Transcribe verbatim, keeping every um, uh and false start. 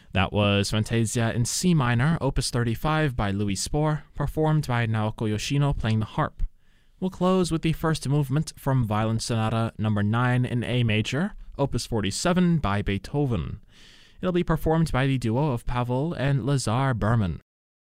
That was Fantasia in C minor, opus thirty-five by Louis Spohr, performed by Naoko Yoshino playing the harp. We'll close with the first movement from Violin Sonata number nine in A major, opus forty-seven by Beethoven. It'll be performed by the duo of Pavel and Lazar Berman.